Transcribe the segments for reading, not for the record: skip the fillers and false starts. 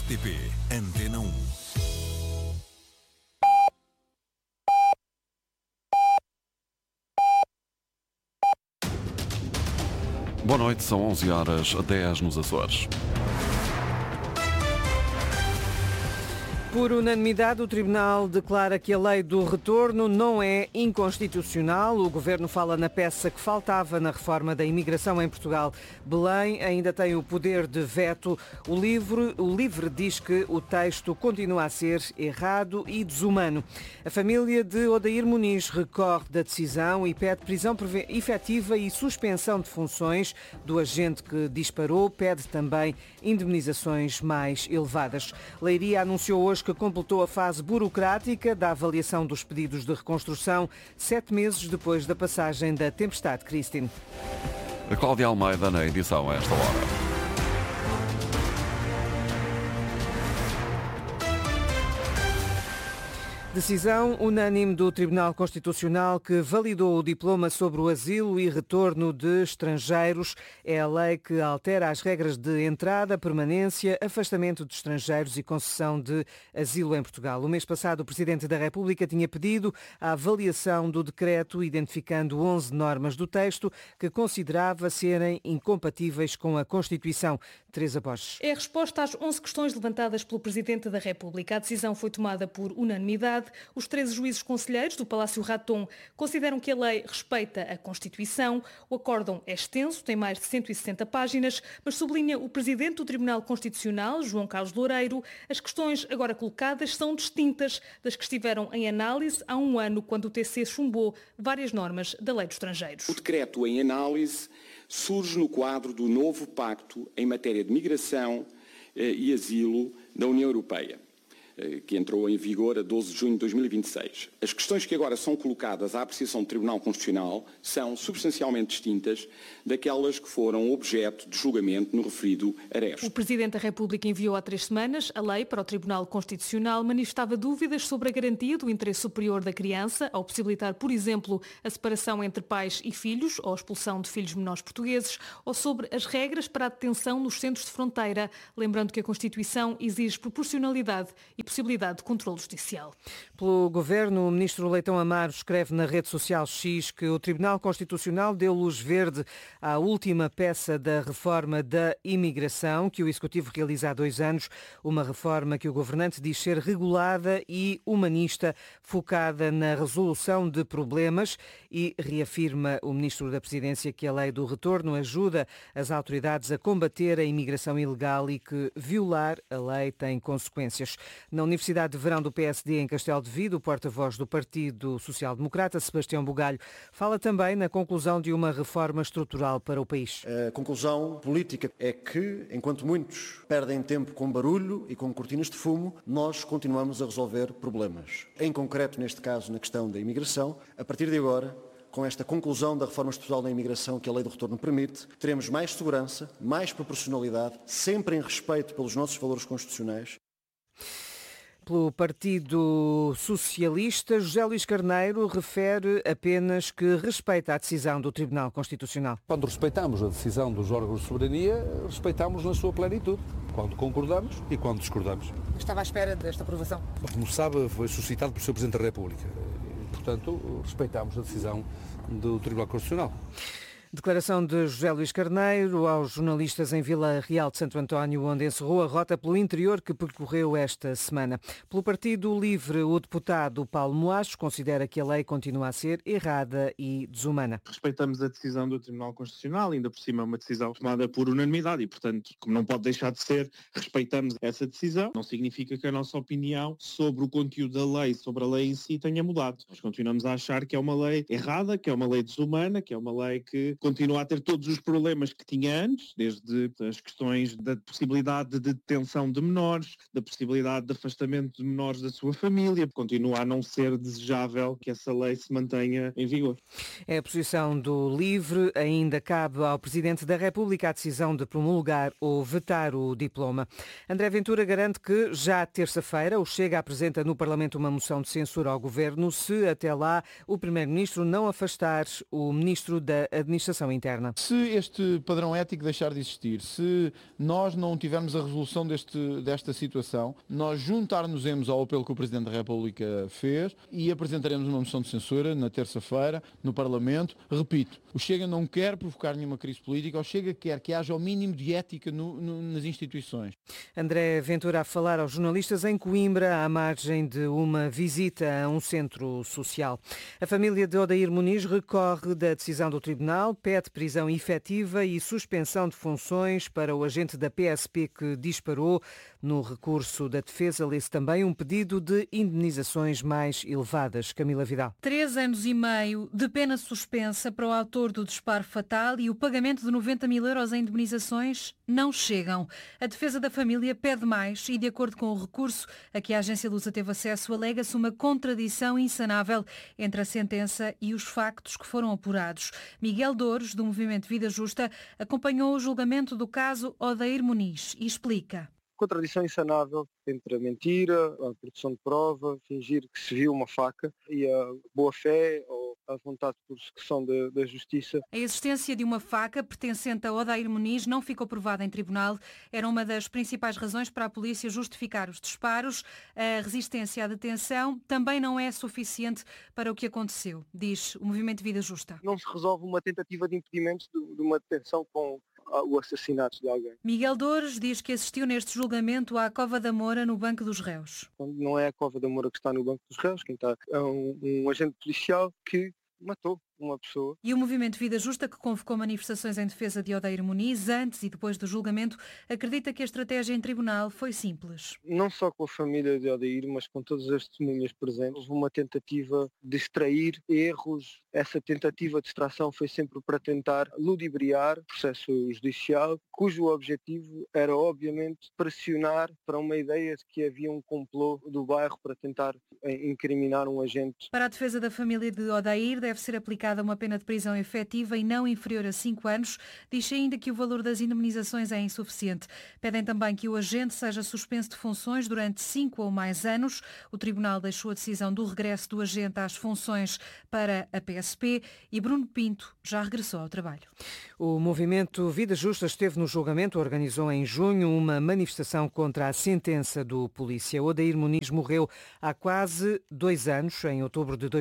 RTP Antena 1. Boa noite, são 11h10 nos Açores. Por unanimidade, o Tribunal declara que a lei do retorno não é inconstitucional. O Governo fala na peça que faltava na reforma da imigração em Portugal. Belém ainda tem o poder de veto. O LIVRE diz que o texto continua a ser errado e desumano. A família de Odair Muniz recorre da decisão e pede prisão efetiva e suspensão de funções do agente que disparou. Pede também indemnizações mais elevadas. Leiria anunciou hoje que completou a fase burocrática da avaliação dos pedidos de reconstrução, 7 meses depois da passagem da tempestade Christine. A Cláudia Almeida na edição a esta hora. Decisão unânime do Tribunal Constitucional que validou o diploma sobre o asilo e retorno de estrangeiros. É a lei que altera as regras de entrada, permanência, afastamento de estrangeiros e concessão de asilo em Portugal. O mês passado, o Presidente da República tinha pedido a avaliação do decreto, identificando 11 normas do texto que considerava serem incompatíveis com a Constituição. Teresa Borges. É a resposta às 11 questões levantadas pelo Presidente da República. A decisão foi tomada por unanimidade. Os 13 juízes conselheiros do Palácio Raton consideram que a lei respeita a Constituição. O acórdão é extenso, tem mais de 160 páginas, mas sublinha o Presidente do Tribunal Constitucional, João Carlos Loureiro, as questões agora colocadas são distintas das que estiveram em análise há um ano, quando o TC chumbou várias normas da Lei dos Estrangeiros. O decreto em análise surge no quadro do novo pacto em matéria de migração e asilo da União Europeia, que entrou em vigor a 12 de junho de 2026. As questões que agora são colocadas à apreciação do Tribunal Constitucional são substancialmente distintas daquelas que foram objeto de julgamento no referido aresto. O Presidente da República enviou há 3 semanas a lei para o Tribunal Constitucional, manifestava dúvidas sobre a garantia do interesse superior da criança, ao possibilitar, por exemplo, a separação entre pais e filhos ou a expulsão de filhos menores portugueses, ou sobre as regras para a detenção nos centros de fronteira, lembrando que a Constituição exige proporcionalidade e possibilidade de controle judicial. Pelo Governo, o Ministro Leitão Amaro escreve na rede social X que o Tribunal Constitucional deu luz verde à última peça da reforma da imigração que o Executivo realiza há 2 anos, uma reforma que o governante diz ser regulada e humanista, focada na resolução de problemas, e reafirma o Ministro da Presidência que a lei do retorno ajuda as autoridades a combater a imigração ilegal e que violar a lei tem consequências. Na Universidade de Verão do PSD em Castelo de Vido, o porta-voz do Partido Social Democrata, Sebastião Bugalho, fala também na conclusão de uma reforma estrutural para o país. A conclusão política é que, enquanto muitos perdem tempo com barulho e com cortinas de fumo, nós continuamos a resolver problemas. Em concreto, neste caso, na questão da imigração, a partir de agora, com esta conclusão da reforma estrutural da imigração que a lei do retorno permite, teremos mais segurança, mais proporcionalidade, sempre em respeito pelos nossos valores constitucionais. Pelo Partido Socialista, José Luís Carneiro refere apenas que respeita a decisão do Tribunal Constitucional. Quando respeitamos a decisão dos órgãos de soberania, respeitamos na sua plenitude, quando concordamos e quando discordamos. Estava à espera desta aprovação? Como sabe, foi suscitado pelo Sr. Presidente da República. Portanto, respeitamos a decisão do Tribunal Constitucional. Declaração de José Luís Carneiro aos jornalistas em Vila Real de Santo António, onde encerrou a rota pelo interior que percorreu esta semana. Pelo Partido Livre, o deputado Paulo Moacho considera que a lei continua a ser errada e desumana. Respeitamos a decisão do Tribunal Constitucional, ainda por cima é uma decisão tomada por unanimidade e, portanto, como não pode deixar de ser, respeitamos essa decisão. Não significa que a nossa opinião sobre o conteúdo da lei, sobre a lei em si, tenha mudado. Nós continuamos a achar que é uma lei errada, que é uma lei desumana, que é uma lei que continua a ter todos os problemas que tinha antes, desde as questões da possibilidade de detenção de menores, da possibilidade de afastamento de menores da sua família. Continua a não ser desejável que essa lei se mantenha em vigor. É a posição do LIVRE. Ainda cabe ao Presidente da República a decisão de promulgar ou vetar o diploma. André Ventura garante que já terça-feira o Chega apresenta no Parlamento uma moção de censura ao Governo se até lá o Primeiro-Ministro não afastar o Ministro da Administração administração interna. Se este padrão ético deixar de existir, se nós não tivermos a resolução desta situação, nós juntar-nos-emos ao apelo que o Presidente da República fez e apresentaremos uma moção de censura na terça-feira no Parlamento. Repito, o Chega não quer provocar nenhuma crise política, o Chega quer que haja o mínimo de ética nas instituições. André Ventura a falar aos jornalistas em Coimbra, à margem de uma visita a um centro social. A família de Odair Muniz recorre da decisão do Tribunal, pede prisão efetiva e suspensão de funções para o agente da PSP que disparou. No recurso da defesa lê-se também um pedido de indenizações mais elevadas. Camila Vidal. 3 anos e meio de pena suspensa para o autor do disparo fatal e o pagamento de 90 mil euros em indemnizações não chegam. A defesa da família pede mais e, de acordo com o recurso a que a Agência Lusa teve acesso, alega-se uma contradição insanável entre a sentença e os factos que foram apurados. Miguel Douros, do Movimento Vida Justa, acompanhou o julgamento do caso Odair Muniz e explica. Contradição insanável entre a mentira, a produção de prova, fingir que se viu uma faca e a boa-fé ou a vontade de persecução da justiça. A existência de uma faca pertencente a Odair Muniz não ficou provada em tribunal. Era uma das principais razões para a polícia justificar os disparos. A resistência à detenção também não é suficiente para o que aconteceu, diz o Movimento Vida Justa. Não se resolve uma tentativa de impedimento de uma detenção com o assassinato de alguém. Miguel Douros diz que assistiu neste julgamento à Cova da Moura no Banco dos Réus. Não é a Cova da Moura que está no Banco dos Réus, quem está é um agente policial que matou uma pessoa. E o Movimento Vida Justa, que convocou manifestações em defesa de Odair Muniz antes e depois do julgamento, acredita que a estratégia em tribunal foi simples. Não só com a família de Odair, mas com todas as testemunhas presentes, houve uma tentativa de extrair erros. Essa tentativa de extração foi sempre para tentar ludibriar o processo judicial, cujo objetivo era, obviamente, pressionar para uma ideia de que havia um complô do bairro para tentar incriminar um agente. Para a defesa da família de Odair, deve ser aplicada uma pena de prisão efetiva e não inferior a 5 anos. Diz ainda que o valor das indemnizações é insuficiente. Pedem também que o agente seja suspenso de funções durante 5 ou mais anos. O Tribunal deixou a decisão do regresso do agente às funções para a PSP e Bruno Pinto já regressou ao trabalho. O Movimento Vida Justa esteve no julgamento, organizou em junho uma manifestação contra a sentença do polícia. Odair Muniz morreu há quase 2 anos, em outubro de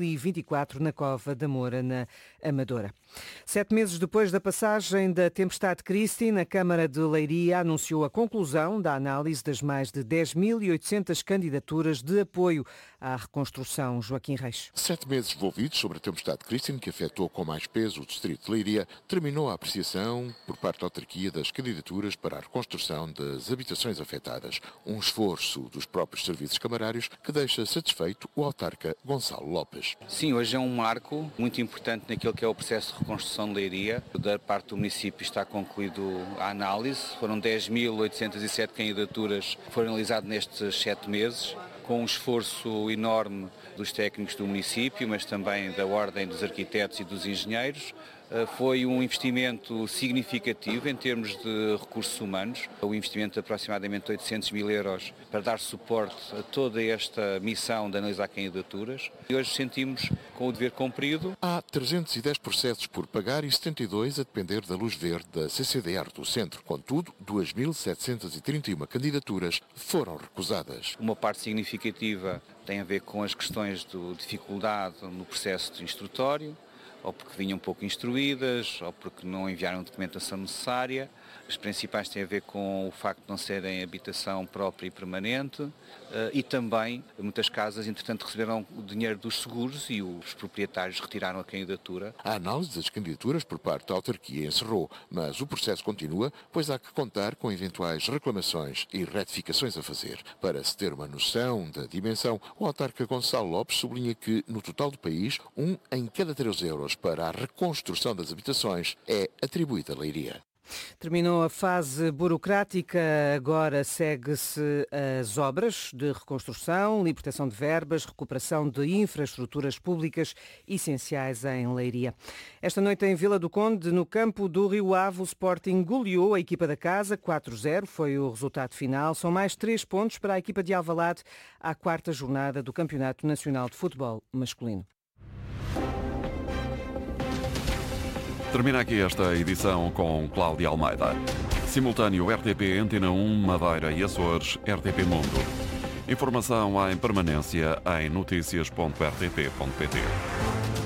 2024, na Cova da Moura, na Amadora. 7 meses depois da passagem da tempestade Christine, a Câmara de Leiria anunciou a conclusão da análise das mais de 10.800 candidaturas de apoio à reconstrução. Joaquim Reis. 7 meses envolvidos sobre a tempestade Christine, que afetou com mais peso o distrito de Leiria, terminou a apreciação por parte da autarquia das candidaturas para a reconstrução das habitações afetadas. Um esforço dos próprios serviços camarários que deixa satisfeito o autarca Gonçalo Lopes. Sim, hoje é um marco muito importante naquilo que é o processo de reconstrução de Leiria. Da parte do município está concluído a análise. Foram 10.807 candidaturas que foram analisadas nestes 7 meses, com um esforço enorme dos técnicos do município, mas também da Ordem dos Arquitetos e dos Engenheiros. Foi um investimento significativo em termos de recursos humanos, um investimento de aproximadamente 800 mil euros para dar suporte a toda esta missão de analisar candidaturas. E hoje sentimos com o dever cumprido. Há 310 processos por pagar e 72 a depender da luz verde da CCDR do Centro. Contudo, 2.731 candidaturas foram recusadas. Uma parte significativa tem a ver com as questões de dificuldade no processo instrutório, ou porque vinham pouco instruídas, ou porque não enviaram a documentação necessária. As principais têm a ver com o facto de não serem habitação própria e permanente e também muitas casas, entretanto, receberam o dinheiro dos seguros e os proprietários retiraram a candidatura. A análise das candidaturas por parte da autarquia encerrou, mas o processo continua, pois há que contar com eventuais reclamações e retificações a fazer. Para se ter uma noção da dimensão, o autarca Gonçalo Lopes sublinha que, no total do país, 1 em cada 3 euros para a reconstrução das habitações é atribuído a Leiria. Terminou a fase burocrática, agora segue-se as obras de reconstrução, libertação de verbas, recuperação de infraestruturas públicas essenciais em Leiria. Esta noite em Vila do Conde, no campo do Rio Ave, o Sporting goleou a equipa da casa, 4-0, foi o resultado final. São mais 3 pontos para a equipa de Alvalade à 4ª jornada do Campeonato Nacional de Futebol Masculino. Termina aqui esta edição com Cláudia Almeida. Simultâneo RTP Antena 1, Madeira e Açores, RTP Mundo. Informação em permanência em noticias.rtp.pt.